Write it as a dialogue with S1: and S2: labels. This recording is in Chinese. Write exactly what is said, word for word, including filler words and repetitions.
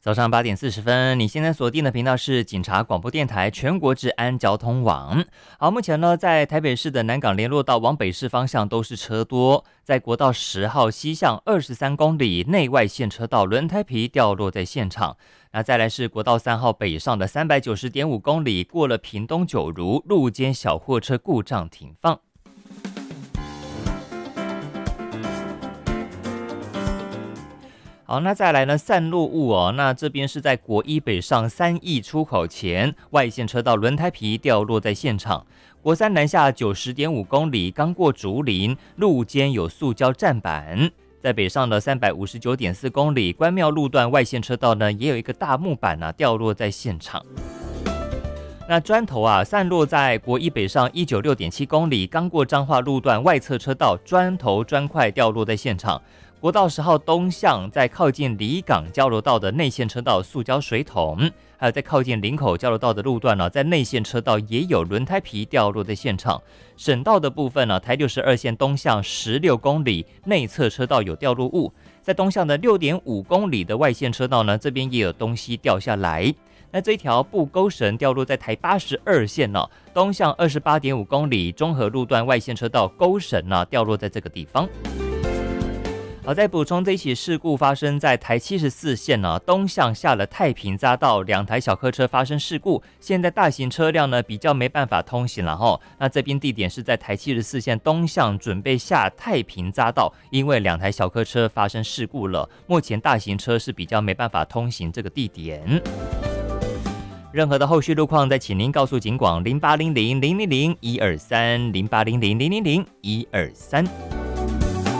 S1: 早上八点四十分，你现在锁定的频道是警察广播电台全国治安交通网。好，目前呢，在台北市的南港联络道往北市方向都是车多，在国道十号西向二十三公里内外线车道轮胎皮掉落在现场。那再来是国道三号北上的三百九十点五公里，过了屏东九如路肩小货车故障停放。好，那再来呢？散落物哦，那这边是在国一北上三义出口前，外线车道轮胎皮掉落在现场。国三南下九十点五公里，刚过竹林，路肩有塑胶站板。在北上的三百五十九点四公里，关庙路段外线车道呢，也有一个大木板啊掉落在现场。那砖头啊散落在国一北上一九六点七公里，刚过彰化路段外侧车道，砖头砖块掉落在现场。国道十号东向，在靠近离港交流道的内线车道塑胶水桶，还有在靠近林口交流道的路段呢，在内线车道也有轮胎皮掉落在现场。省道的部分呢，台六十二线东向十六公里内侧车道有掉落物，在东向的六点五公里的外线车道呢，这边也有东西掉下来。那这条布钩绳掉落在台八十二线呢，东向二十八点五公里中和路段外线车道钩绳呢掉落在这个地方。好，再补充，这一起事故发生在台七十四线呢，东向下了太平匝道，两台小客车发生事故，现在大型车辆呢比较没办法通行了哈。那这边地点是在台七十四线东向，准备下太平匝道，因为两台小客车发生事故了，目前大型车是比较没办法通行这个地点。任何的后续路况，再请您告诉警广零八零零零零零一二三零八零零零零零一二三。